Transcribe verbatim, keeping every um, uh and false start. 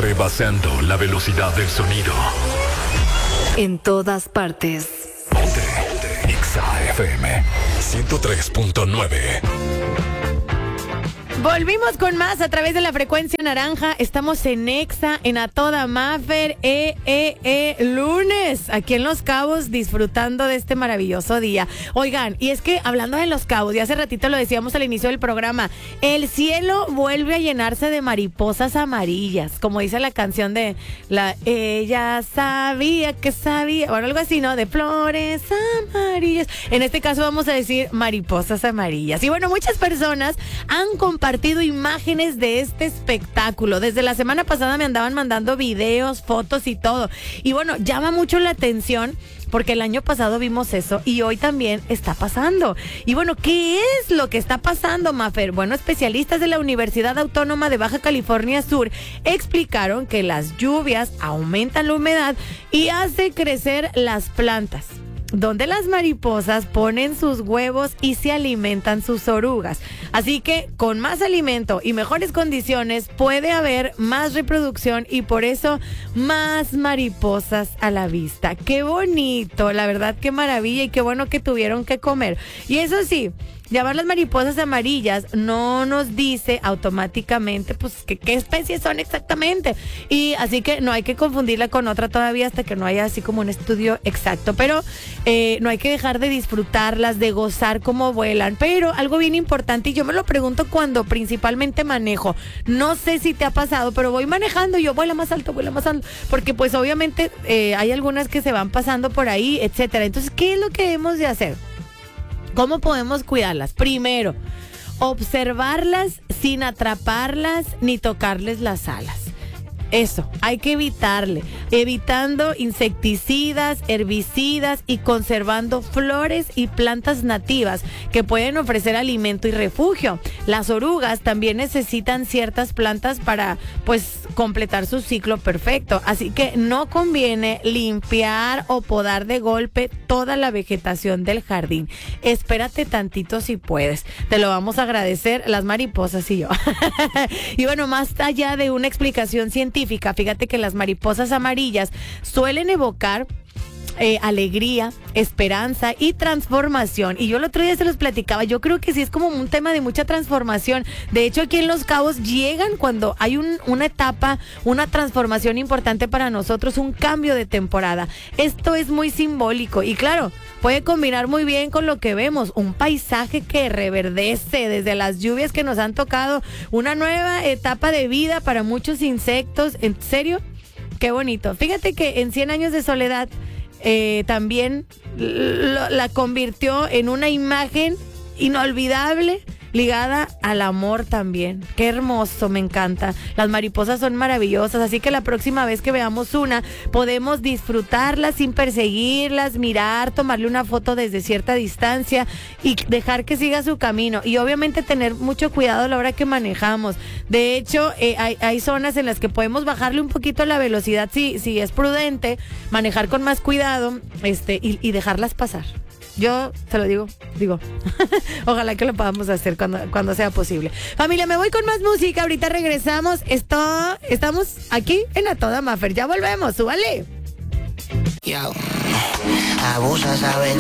rebasando la velocidad del sonido. En todas partes. Ponte, ponte. Exa F M ciento tres punto nueve. Volvimos con más a través de la frecuencia naranja. Estamos en Exa, en A Toda Maffer, eh, eh, eh, lunes, aquí en Los Cabos, disfrutando de este maravilloso día. Oigan, y es que hablando de Los Cabos, y hace ratito lo decíamos al inicio del programa, el cielo vuelve a llenarse de mariposas amarillas, como dice la canción de la ella sabía que sabía, o algo así, ¿no? De flores amarillas. En este caso vamos a decir mariposas amarillas. Y bueno, muchas personas han compartido compartido imágenes de este espectáculo. Desde la semana pasada me andaban mandando videos, fotos y todo. Y bueno, llama mucho la atención porque el año pasado vimos eso y hoy también está pasando. Y bueno, ¿qué es lo que está pasando, Mafer? Bueno, especialistas de la Universidad Autónoma de Baja California Sur explicaron que las lluvias aumentan la humedad y hace crecer las plantas, donde las mariposas ponen sus huevos y se alimentan sus orugas. Así que con más alimento y mejores condiciones puede haber más reproducción y por eso más mariposas a la vista. ¡Qué bonito! La verdad, qué maravilla y qué bueno que tuvieron que comer. Y eso sí, llamar las mariposas amarillas no nos dice automáticamente pues que, qué especies son exactamente. Y así que no hay que confundirla con otra todavía hasta que no haya así como un estudio exacto. Pero eh, no hay que dejar de disfrutarlas, de gozar cómo vuelan. Pero algo bien importante, y yo me lo pregunto cuando principalmente manejo. No sé si te ha pasado, pero voy manejando y yo vuela más alto, vuela más alto. Porque pues obviamente eh, hay algunas que se van pasando por ahí, etcétera. Entonces, ¿qué es lo que debemos de hacer? ¿Cómo podemos cuidarlas? Primero, observarlas sin atraparlas ni tocarles las alas. Eso, hay que evitarle, evitando insecticidas, herbicidas y conservando flores y plantas nativas que pueden ofrecer alimento y refugio. Las orugas también necesitan ciertas plantas para, pues, completar su ciclo perfecto. Así que no conviene limpiar o podar de golpe toda la vegetación del jardín. Espérate tantito si puedes. Te lo vamos a agradecer las mariposas y yo. Y bueno, más allá de una explicación científica, fíjate que las mariposas amarillas suelen evocar Eh, alegría, esperanza y transformación. Y yo el otro día se los platicaba, yo creo que sí es como un tema de mucha transformación. De hecho, aquí en Los Cabos llegan cuando hay un, una etapa, una transformación importante para nosotros, un cambio de temporada. Esto es muy simbólico y claro, puede combinar muy bien con lo que vemos, un paisaje que reverdece desde las lluvias que nos han tocado, una nueva etapa de vida para muchos insectos. ¿En serio? Qué bonito. Fíjate que en cien años de soledad Eh, también lo, la convirtió en una imagen inolvidable ligada al amor también. Qué hermoso, me encanta. Las mariposas son maravillosas, así que la próxima vez que veamos una, podemos disfrutarlas sin perseguirlas, mirar, tomarle una foto desde cierta distancia y dejar que siga su camino. Y obviamente tener mucho cuidado a la hora que manejamos. De hecho, eh, hay, hay zonas en las que podemos bajarle un poquito la velocidad si, si es prudente, manejar con más cuidado este, y, y dejarlas pasar. Yo te lo digo, digo, ojalá que lo podamos hacer cuando, cuando sea posible. Familia, me voy con más música, ahorita regresamos. Esto, estamos aquí en A Toda Maffer, ya volvemos, súbale. Yo, abusa, ¿sabes?